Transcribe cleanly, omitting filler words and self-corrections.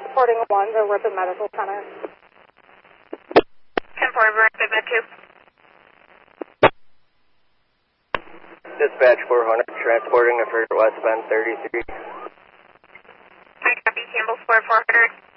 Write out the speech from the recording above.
Supporting 1, the Ripon Medical Center. 10-4, Ripon Med 2. Dispatch 400, transporting a freight westbound 33. I copy, Campbell Square 400.